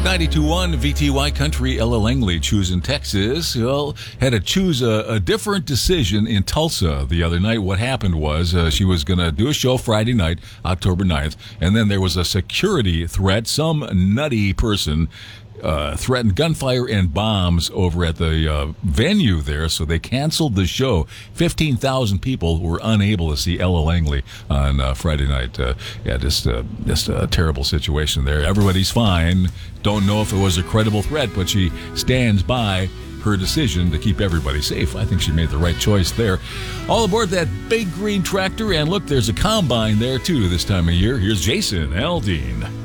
92.1 VTY Country. Ella Langley choosing Texas. Well, had to choose a different decision in Tulsa the other night. What happened was she was going to do a show Friday night, October 9th, and then there was a security threat. Some nutty person threatened gunfire and bombs over at the venue there, so they canceled the show. 15,000 people were unable to see Ella Langley on Friday night. Just a terrible situation there. Everybody's fine. Don't know if it was a credible threat, but she stands by her decision to keep everybody safe. I think she made the right choice there. All aboard that big green tractor, and look, there's a combine there too this time of year. Here's Jason Aldean.